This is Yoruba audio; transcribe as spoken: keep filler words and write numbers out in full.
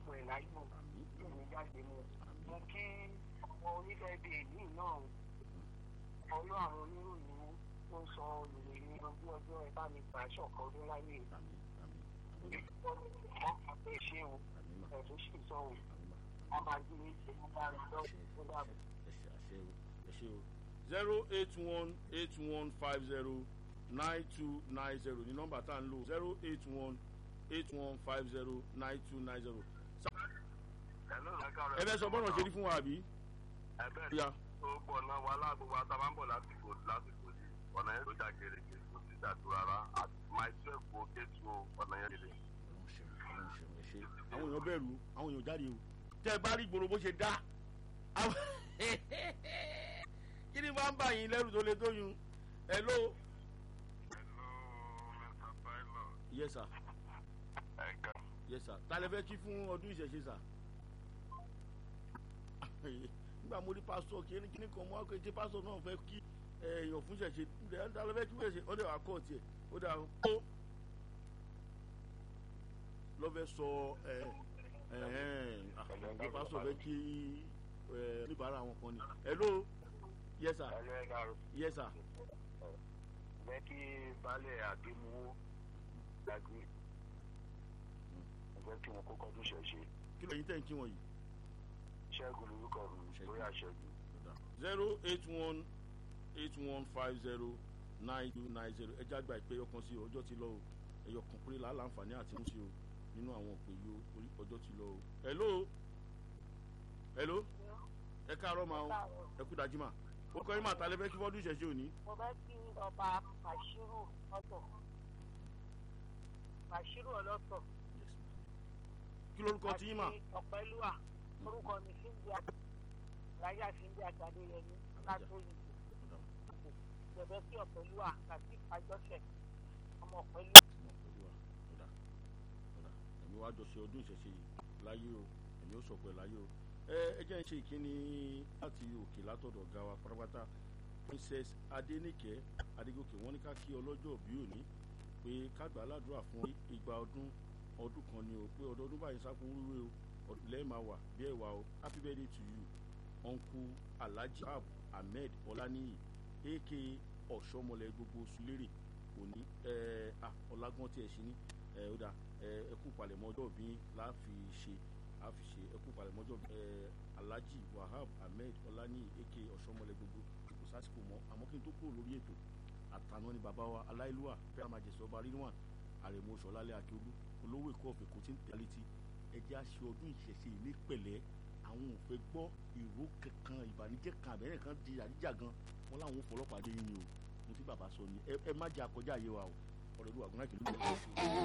ọ̀pọ̀ ẹ̀ láyé o tí mi jáde mu mo kí ọmọ onífẹ̀ẹ́ bíi èyí náà ọlọ́ àwọn oníròyìn tó ń sọ ìròyìn ojú ọjọ́ ẹ bá mi gbà ṣọ̀kan ọdún láyé àpè ṣe o ẹ̀sùn sì sọ o a máa gbé ìṣẹ́jú bá rẹ lọ́wọ́ tó dábọ̀. ẹ ṣe o zero eight one eight one five zero nine two nine zero ní nọ́mbà tá à ń lò zero eight one eight one five zero nine two nine zero. ẹ bẹ sọ bọ́nà ṣe rí fún wa àbí. ẹ bẹ́ẹ̀ ni tó gbọ́ náà wà lágbègbè àtàbàǹbọ̀ lásìkò lásìkò yìí ọ̀nà yẹn ló já gerege kò sí ìdádúró rárá àti máa ṣe èkó kéjù ọ̀nà yẹn lè. àwọn èèyàn bẹ̀rù àwọn èèyàn jáde o tẹ́ ẹ bá rí gbòòrò bó ṣe dá kí ni máa ń bà yín lẹ́rù tó le tó yun hello. hello mister Pilot. yes sir. ẹ̀ka. yes sir ta lẹ fẹ́ kí fún ọdún ìṣẹ̀ṣe sà. nígbà mo rí pásítọ̀ kíní kíní kan mo wá pé tí pásítọ̀ náà fẹ́ kí èèyàn fún ìṣẹ̀ṣe ta lẹ fẹ́ kí fún ìṣẹ̀ṣe ọdẹ wà kọ́ tiẹ̀ ó dà ó. lọ́fẹ̀ẹ́ sọ àgbẹ̀ pásítọ̀ fẹ́ kí oníbàárà wọn kan ni hello. yes sir. yes sir. bẹ́ẹ̀ kí baálẹ̀ àgbémúwó dàgbé ẹgbẹ́ kí wọn kókó ọdún ṣẹ̀ṣe. kí lóyún tẹ̀ ń kí wọn yìí. ṣẹ́gun lórúkọ mi lórí àṣẹgun. zero eight one eight one five zero nine two nine zero ẹjẹ́ àgbà ìpè ẹyọkan sí ọjọ́ ti lọ o ẹyọkan péré là á láǹfààní àti mú sí o nínú àwọn òpè yìí orí ọjọ́ ti lọ o. hello hello ẹ káàárọ̀ máa ẹ kú dájú mà ó kọ́ yín mà ta lẹ fẹ́ kí fọ́dún ìṣẹ̀ṣe òní. mo fẹ́ kí ọba Bàṣírù ọ̀tọ̀ Bàṣírù ọlọ́tọ̀. kí lórúkọ tí yín mà. àti ọ̀pẹ́lúwà orúkọ mi Cynthia ráyà Cynthia Adéyẹmí látòyìn bẹ̀bẹ̀ sí ọ̀pẹ́lúwà àti àjọṣe ọmọ ọ̀pẹ́lú. ẹ̀mí wàá jọ ṣe ọdún ìṣẹ̀ṣe láyé o ẹ̀mí ó sọ̀pọ̀ láyé o ẹ ẹ jẹ́ ń ṣe ìkíni láti òkè látọ̀dọ̀ ọ̀gá wa pátápátá Princess Adéníkẹ́ Adégòkè wọ́n ní ká kí ọlọ́jọ́ bí òní pé kágbà aládùúrà fún ìgbà ọdún ọdún kan ni o pé ọdọọdún báyìí sáfún wúwé o ọdún lẹ́yìn máa wà bí ẹ̀wà o happy birthday to you uncle Alhaji Ab Ahmed Ọláníyì aka ọ̀ṣọ́mọlẹ̀ gbogbo sulérè òní ọ̀làgbọ́n tí ẹ̀ ṣe ní ọ̀dà ẹkú palẹ̀mọ́ ọjọ́ òbí láàfi ṣe àfi ṣe ẹkú palẹ̀mọ́ ọjọ́ Alhaji Wahab Ahmed Ọláníyì aka ọ̀ṣọ́mọlẹ̀ gbogbo kò sásìkò mọ́ àmọ́ kí n tó kúrò lórí ètò àtàná ni bàbá wa aláìlúwà fẹ́ẹ́ máa jẹ̀sọ́ ọba rírùwàn àrẹ̀mọ ṣọ̀lálẹ̀ akíolú olówó èkó ọ̀fẹ́ kò tí ń tẹ̀ létí ẹjẹ́ àṣẹ ọdún ìṣẹ̀ṣe ní pẹ̀lẹ́ àwọn ò fẹ́ gbọ́ ìró kankan ìbànújẹ́ kan àbẹ̀rẹ̀ kan di àdíjà gan wọn láwọn ò fọlọ́pàá dé yín ni o mo ti bàbá sọ ni ẹ má jẹ́ àkọjá àyè wa o ọ̀rọ̀ ìlú àgùnrán kìlú.